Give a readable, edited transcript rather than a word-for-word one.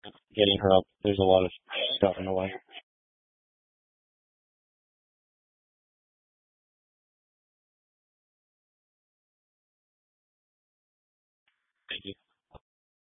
getting her up. There's a lot of stuff in the way. Thank you.